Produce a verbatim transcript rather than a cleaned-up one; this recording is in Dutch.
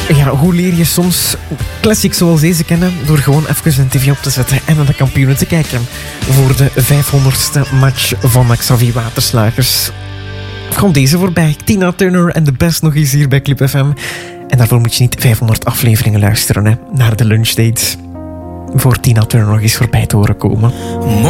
Ja, hoe leer je soms classics zoals deze kennen? Door gewoon even een tv op te zetten en naar de kampioenen te kijken. Voor de vijfhonderdste match van Xavier Watersluikers komt deze voorbij. Tina Turner en The Best nog eens hier bij Club F M. En daarvoor moet je niet vijfhonderd afleveringen luisteren, hè, naar de lunchdate. Voor Tina Turner nog eens voorbij te horen komen.